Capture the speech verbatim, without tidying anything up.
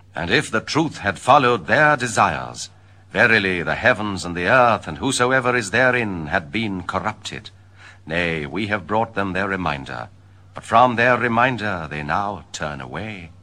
And if the truth had followed their desires, verily the heavens and the earth and whosoever is therein had been corrupted. Nay, we have brought them their reminder, but from their reminder they now turn away.